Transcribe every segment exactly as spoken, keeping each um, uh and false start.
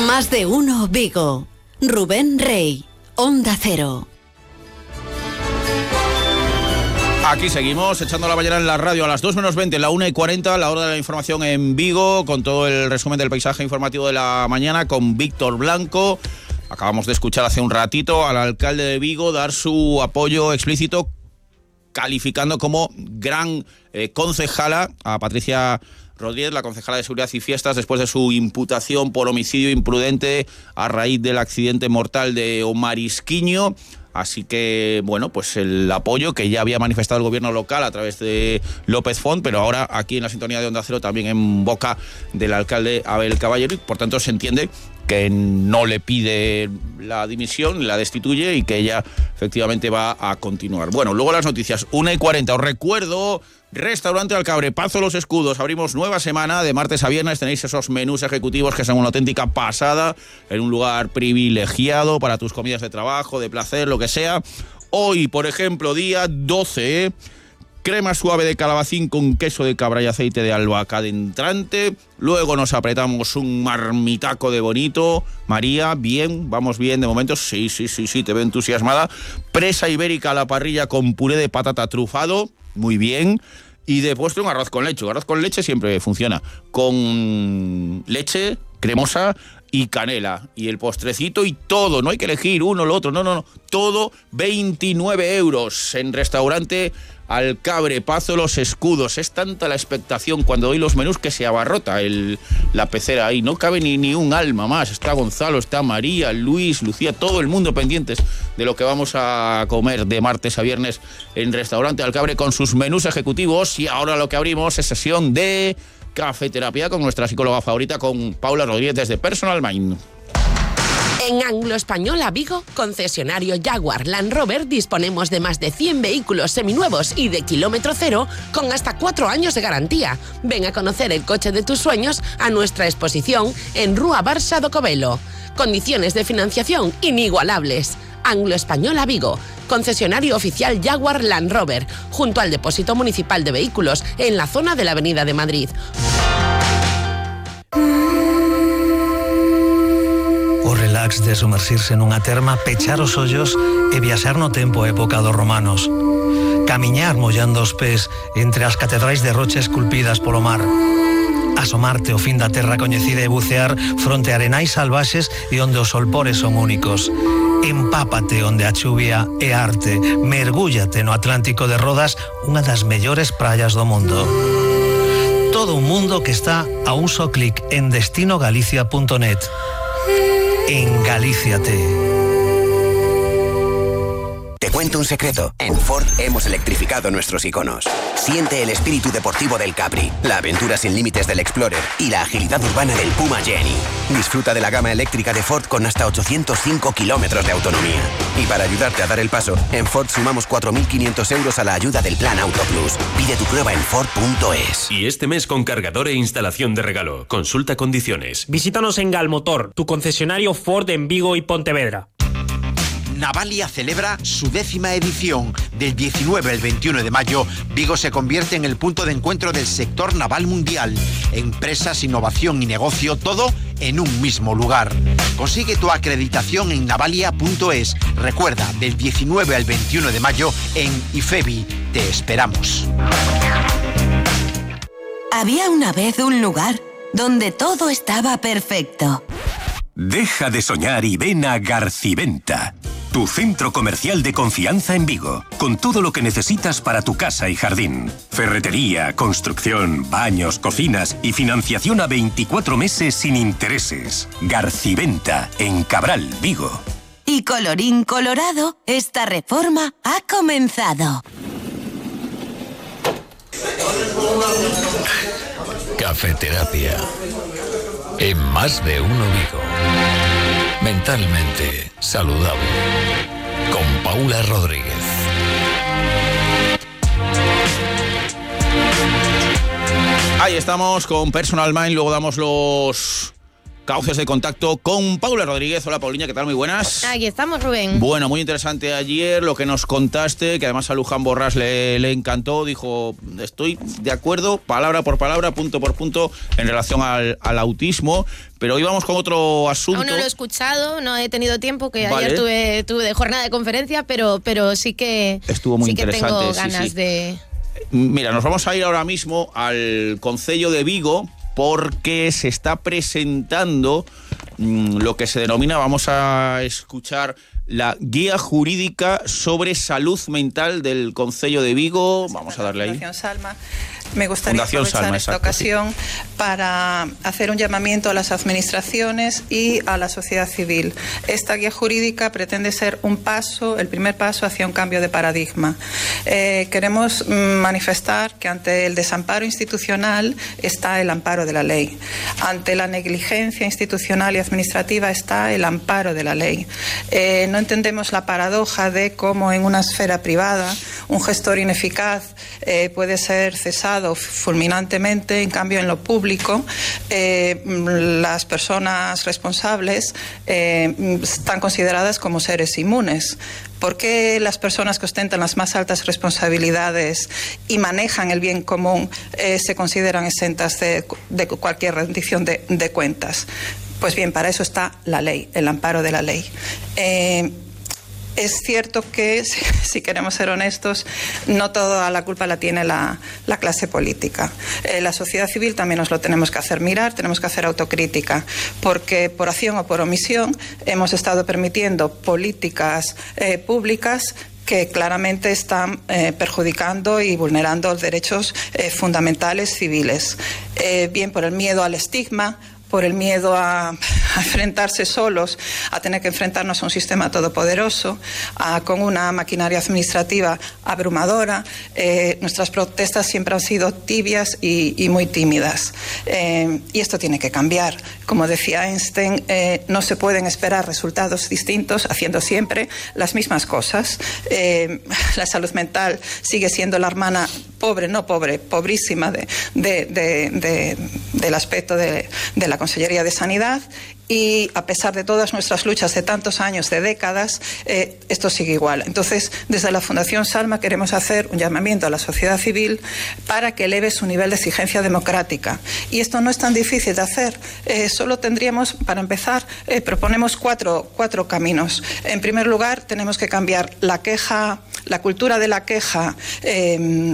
Más de uno Vigo. Rubén Rey, Onda Cero. Aquí seguimos, echando la mañana en la radio a las dos menos veinte, la una y cuarenta, la hora de la información en Vigo, con todo el resumen del paisaje informativo de la mañana, con Víctor Blanco. Acabamos de escuchar hace un ratito al alcalde de Vigo dar su apoyo explícito, calificando como gran eh, concejala a Patricia Rodríguez, la concejala de Seguridad y Fiestas, después de su imputación por homicidio imprudente a raíz del accidente mortal de Marisquiño. Así que, bueno, pues el apoyo que ya había manifestado el gobierno local a través de López Font, pero ahora aquí en la sintonía de Onda Cero también en boca del alcalde Abel Caballero, y por tanto se entiende que no le pide la dimisión, la destituye y que ella efectivamente va a continuar. Bueno, luego las noticias, una y cuarenta. Os recuerdo, Restaurante Alcabre, Pazo Los Escudos, abrimos nueva semana, de martes a viernes tenéis esos menús ejecutivos que son una auténtica pasada, en un lugar privilegiado para tus comidas de trabajo, de placer, lo que sea. Hoy, por ejemplo, día doce, ¿eh? Crema suave de calabacín con queso de cabra y aceite de albahaca adentrante. Luego nos apretamos un marmitaco de bonito. María, bien, vamos bien de momento. Sí, sí, sí, sí, te veo entusiasmada. Presa ibérica a la parrilla con puré de patata trufado. Muy bien. Y de postre un arroz con leche. Un arroz con leche siempre funciona. Con leche cremosa y canela. Y el postrecito y todo. No hay que elegir uno o lo otro. No, no, no. Todo veintinueve euros en Restaurante Alcabre, Pazo Los Escudos. Es tanta la expectación cuando doy los menús que se abarrota el, la pecera ahí. No cabe ni, ni un alma más. Está Gonzalo, está María, Luis, Lucía, todo el mundo pendientes de lo que vamos a comer de martes a viernes en Restaurante Alcabre con sus menús ejecutivos. Y ahora lo que abrimos es sesión de cafeterapia con nuestra psicóloga favorita, con Paula Rodríguez desde Personal Mind. En Anglo Española Vigo, concesionario Jaguar Land Rover, disponemos de más de cien vehículos seminuevos y de kilómetro cero con hasta cuatro años de garantía. Ven a conocer el coche de tus sueños a nuestra exposición en Rúa Barça do Covelo. Condiciones de financiación inigualables. Anglo Española Vigo, concesionario oficial Jaguar Land Rover, junto al depósito municipal de vehículos en la zona de la Avenida de Madrid. O relax de sumersirse nunha terma, pechar os ollos e viaxar no tempo a época dos romanos. Camiñar mollando os pés entre as catedrais de rocha esculpidas polo mar. Asomarte ao fin da terra coñecida e bucear fronte a arenais salvaxes e onde os solpores son únicos. Empápate onde a chuvia é arte. Mergúllate no Atlántico de Rodas, unha das mellores praias do mundo. Todo un mundo que está a un só clic en destino galicia punto net. Engalíciate. Te cuento un secreto. En Ford hemos electrificado nuestros iconos. Siente el espíritu deportivo del Capri, la aventura sin límites del Explorer y la agilidad urbana del Puma Jenny. Disfruta de la gama eléctrica de Ford con hasta ochocientos cinco kilómetros de autonomía. Y para ayudarte a dar el paso, en Ford sumamos cuatro mil quinientos euros a la ayuda del Plan Auto Plus. Pide tu prueba en Ford punto es. Y este mes con cargador e instalación de regalo. Consulta condiciones. Visítanos en Galmotor, tu concesionario Ford en Vigo y Pontevedra. Navalia celebra su décima edición. Del diecinueve al veintiuno de mayo, Vigo se convierte en el punto de encuentro del sector naval mundial. Empresas, innovación y negocio, todo en un mismo lugar. Consigue tu acreditación en navalia punto es. Recuerda, del diecinueve al veintiuno de mayo en IFEBI. Te esperamos. Había una vez un lugar donde todo estaba perfecto. Deja de soñar y ven a Garciventa, tu centro comercial de confianza en Vigo, con todo lo que necesitas para tu casa y jardín. Ferretería, construcción, baños, cocinas y financiación a veinticuatro meses sin intereses. Garciventa, en Cabral, Vigo. Y colorín colorado, esta reforma ha comenzado. Cafeterapia. En Más de Uno Vigo. Mentalmente saludable. Con Paula Rodríguez. Ahí estamos con Personal Mind. Luego damos los cauces de contacto con Paula Rodríguez. Hola, Paulina, ¿qué tal? Muy buenas. Aquí estamos, Rubén. Bueno, muy interesante ayer lo que nos contaste, que además a Luján Borrás le, le encantó. Dijo, estoy de acuerdo, palabra por palabra, punto por punto, en relación al, al autismo. Pero hoy vamos con otro asunto. Aún no lo he escuchado, no he tenido tiempo, que vale. ayer tuve, tuve de jornada de conferencia, pero, pero sí que, estuvo muy sí que interesante, tengo sí, ganas sí. de... Mira, nos vamos a ir ahora mismo al Concello de Vigo, porque se está presentando mmm, lo que se denomina, vamos a escuchar, la guía jurídica sobre salud mental del Concello de Vigo. Vamos a darle ahí. Fundación Salma. Me gustaría Fundación aprovechar Salma, esta exacto, ocasión sí. para hacer un llamamiento a las administraciones y a la sociedad civil. Esta guía jurídica pretende ser un paso, el primer paso hacia un cambio de paradigma. Eh, queremos manifestar que ante el desamparo institucional está el amparo de la ley. Ante la negligencia institucional y administrativa está el amparo de la ley. Eh, no entendemos la paradoja de cómo en una esfera privada un gestor ineficaz eh, puede ser cesado fulminantemente, en cambio en lo público eh, las personas responsables eh, están consideradas como seres inmunes. ¿Por qué las personas que ostentan las más altas responsabilidades y manejan el bien común eh, se consideran exentas de, de cualquier rendición de, de cuentas? Pues bien, para eso está la ley, el amparo de la ley. Eh, Es cierto que, si, si queremos ser honestos, no toda la culpa la tiene la, la clase política. Eh, la sociedad civil también nos lo tenemos que hacer mirar, tenemos que hacer autocrítica, porque por acción o por omisión hemos estado permitiendo políticas eh, públicas que claramente están eh, perjudicando y vulnerando los derechos eh, fundamentales civiles. Eh, bien por el miedo al estigma, por el miedo a, a enfrentarse solos, a tener que enfrentarnos a un sistema todopoderoso, a, con una maquinaria administrativa abrumadora. Eh, nuestras protestas siempre han sido tibias y, y muy tímidas. Eh, y esto tiene que cambiar. Como decía Einstein, eh, no se pueden esperar resultados distintos haciendo siempre las mismas cosas. Eh, la salud mental sigue siendo la hermana pobre, no pobre, pobrísima de, de, de, de, del aspecto de, de la Consellería de Sanidad, y a pesar de todas nuestras luchas de tantos años, de décadas, eh, esto sigue igual. Entonces, desde la Fundación Salma queremos hacer un llamamiento a la sociedad civil para que eleve su nivel de exigencia democrática. Y esto no es tan difícil de hacer. Eh, solo tendríamos, para empezar, eh, proponemos cuatro, cuatro caminos. En primer lugar, tenemos que cambiar la queja, la cultura de la queja, eh,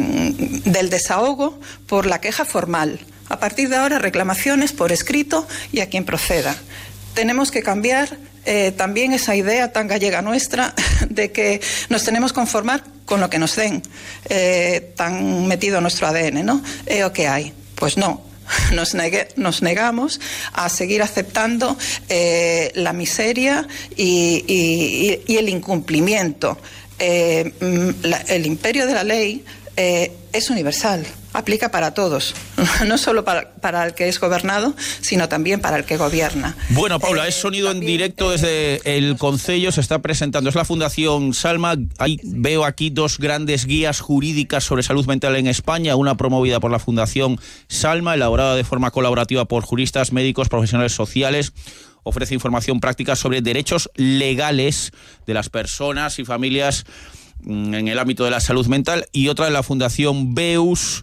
del desahogo, por la queja formal. A partir de ahora, reclamaciones por escrito y a quien proceda. Tenemos que cambiar eh, también esa idea tan gallega nuestra de que nos tenemos que conformar con lo que nos den, eh, tan metido en nuestro A D N, ¿no? Eh, ¿O qué hay? Pues no. Nos, negue, nos negamos a seguir aceptando eh, la miseria y, y, y el incumplimiento. Eh, la, el imperio de la ley eh, es universal. Aplica para todos, no solo para, para el que es gobernado, sino también para el que gobierna. Bueno, Paula, eh, es sonido también, en directo desde el Concello, se está presentando, es la Fundación Salma. Ahí veo aquí dos grandes guías jurídicas sobre salud mental en España, una promovida por la Fundación Salma, elaborada de forma colaborativa por juristas, médicos, profesionales sociales. Ofrece información práctica sobre derechos legales de las personas y familias en el ámbito de la salud mental, y otra de la Fundación Beus,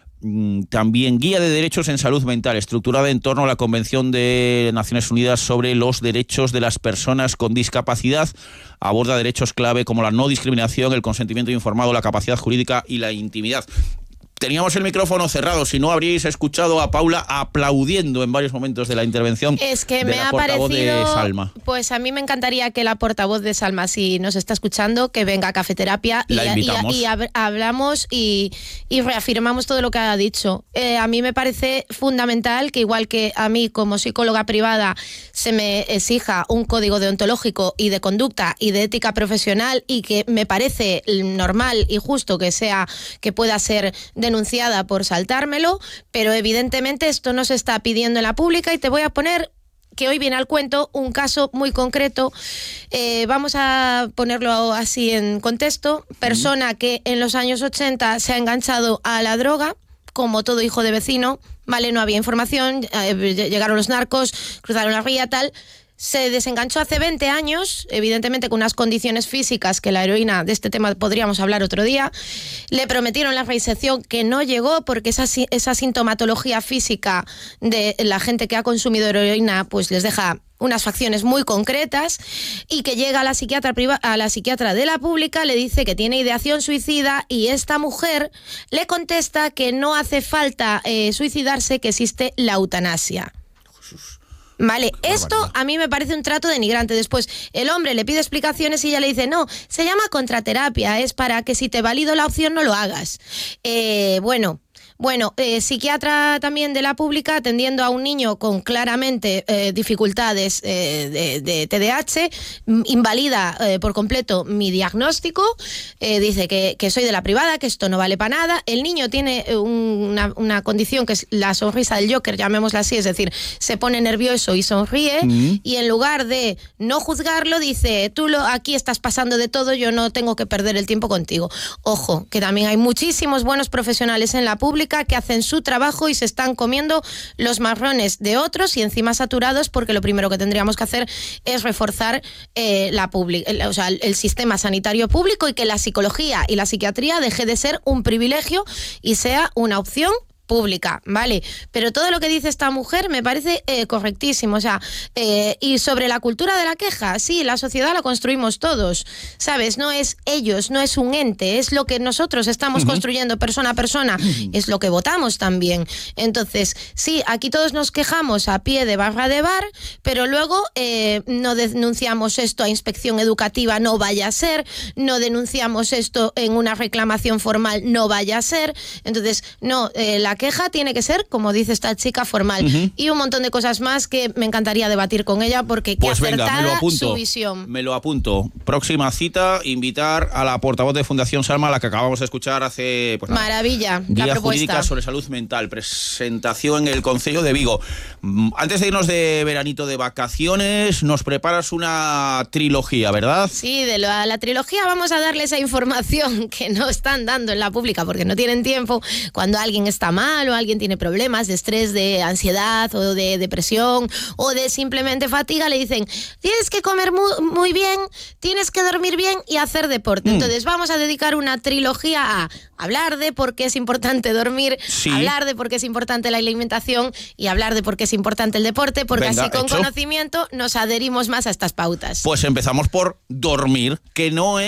también guía de derechos en salud mental, estructurada en torno a la Convención de Naciones Unidas sobre los derechos de las personas con discapacidad. Aborda derechos clave como la no discriminación, el consentimiento informado, la capacidad jurídica y la intimidad. Teníamos el micrófono cerrado, si no habríais escuchado a Paula aplaudiendo en varios momentos de la intervención. Es que de me la ha portavoz parecido, de Salma. Pues a mí me encantaría que la portavoz de Salma, si nos está escuchando, que venga a Cafeterapia y, la y, y hab- hablamos y, y reafirmamos todo lo que ha dicho. Eh, a mí me parece fundamental que, igual que a mí como psicóloga privada se me exija un código deontológico y de conducta y de ética profesional, y que me parece normal y justo que sea, que pueda ser de denunciada por saltármelo, pero evidentemente esto no se está pidiendo en la pública, y te voy a poner, que hoy viene al cuento, un caso muy concreto. Eh, vamos a ponerlo así en contexto. Persona que en los años ochenta se ha enganchado a la droga, como todo hijo de vecino, ¿vale? No había información, eh, llegaron los narcos, cruzaron la ría, tal. Se desenganchó hace veinte años, evidentemente con unas condiciones físicas que la heroína, de este tema podríamos hablar otro día. Le prometieron la reinserción que no llegó porque esa, esa sintomatología física de la gente que ha consumido heroína pues les deja unas facciones muy concretas, y que llega a la psiquiatra priva- a la psiquiatra de la pública, le dice que tiene ideación suicida, y esta mujer le contesta que no hace falta eh, suicidarse, que existe la eutanasia. Vale, esto a mí me parece un trato denigrante. Después el hombre le pide explicaciones y ella le dice, no, se llama contraterapia, es para que si te valido la opción no lo hagas. Eh, bueno... Bueno, eh, psiquiatra también de la pública atendiendo a un niño con claramente eh, dificultades eh, de, de T D A H, invalida eh, por completo mi diagnóstico, eh, dice que, que soy de la privada, que esto no vale para nada. El niño tiene una, una condición que es la sonrisa del Joker, llamémosla así, es decir, se pone nervioso y sonríe, mm. y en lugar de no juzgarlo, dice, tú lo, aquí estás pasando de todo, yo no tengo que perder el tiempo contigo. Ojo, que también hay muchísimos buenos profesionales en la pública que hacen su trabajo y se están comiendo los marrones de otros y encima saturados, porque lo primero que tendríamos que hacer es reforzar eh, la public, el, o sea, el, el sistema sanitario público, y que la psicología y la psiquiatría deje de ser un privilegio y sea una opción pública, ¿vale? Pero todo lo que dice esta mujer me parece eh, correctísimo, o sea, eh, y sobre la cultura de la queja, sí, la sociedad la construimos todos, ¿sabes? No es ellos, no es un ente, es lo que nosotros estamos uh-huh. construyendo persona a persona, uh-huh. es lo que votamos también. Entonces, sí, aquí todos nos quejamos a pie de barra de bar, pero luego eh, no denunciamos esto a inspección educativa, no vaya a ser, no denunciamos esto en una reclamación formal, no vaya a ser. Entonces, no, eh, la queja tiene que ser, como dice esta chica, formal. Uh-huh. Y un montón de cosas más que me encantaría debatir con ella, porque qué pues acertada venga, me lo apunto, su visión. Me lo apunto. Próxima cita, invitar a la portavoz de Fundación Salma, la que acabamos de escuchar hace... Pues, Maravilla, nada, Guía la propuesta. Jurídica sobre Salud Mental, presentación en el Concello de Vigo. Antes de irnos de veranito de vacaciones, nos preparas una trilogía, ¿verdad? Sí, de la, la trilogía vamos a darle esa información que no están dando en la pública porque no tienen tiempo. Cuando alguien está mal o alguien tiene problemas de estrés, de ansiedad o de depresión o de simplemente fatiga, le dicen, tienes que comer muy, muy bien, tienes que dormir bien y hacer deporte. Mm. Entonces vamos a dedicar una trilogía a hablar de por qué es importante dormir, sí. hablar de por qué es importante la alimentación y hablar de por qué es importante el deporte, porque Venga, así con hecho. conocimiento nos adherimos más a estas pautas. Pues empezamos por dormir, que no es